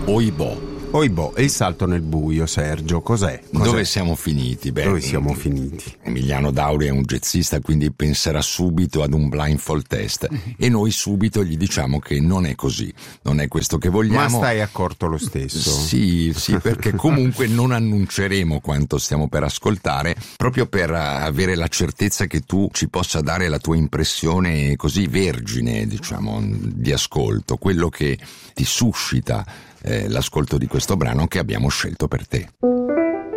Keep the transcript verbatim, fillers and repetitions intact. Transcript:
Oibò. Oibò, e il salto nel buio, Sergio, cos'è? cos'è? Dove siamo finiti? Beh, Dove siamo finiti? Emiliano Dauri è un jazzista, quindi penserà subito ad un blindfold test e noi subito gli diciamo che non è così, non è questo che vogliamo. Ma stai accorto lo stesso? Sì, sì, perché comunque non annunceremo quanto stiamo per ascoltare, proprio per avere la certezza che tu ci possa dare la tua impressione così vergine, diciamo, di ascolto, quello che ti suscita Eh, l'ascolto di questo brano che abbiamo scelto per te.